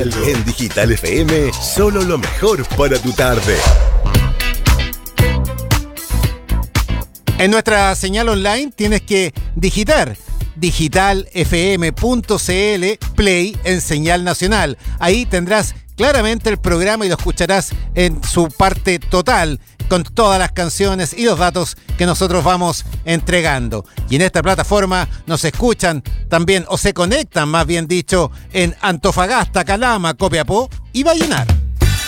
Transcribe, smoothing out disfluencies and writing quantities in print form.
Digital. En Digital FM, solo lo mejor para tu tarde. En nuestra señal online tienes que digitar digitalfm.cl Play en señal nacional. Ahí tendrás claramente el programa y lo escucharás en su parte total, con todas las canciones y los datos que nosotros vamos entregando. Y en esta plataforma nos escuchan también, o se conectan más bien dicho, en Antofagasta, Calama, Copiapó y Vallenar.